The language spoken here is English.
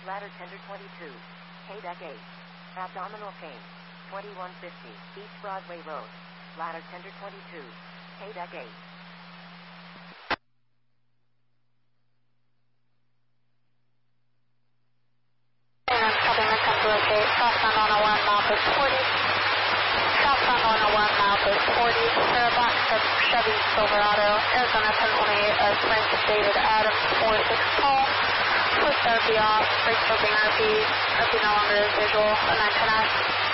Ladder tender 22. K-Deck 8. Abdominal pain. 2150 East Broadway Road. Ladder tender 22. K-Deck 8. Southbound 101, mouth is 40. Southbound 101, mouth is 40. Sarah Black, Chevy Silverado, Arizona, Pennsylvania, Sprint, dated Adam 46 call. Push RP off, brake flipping RP no longer is visual, 910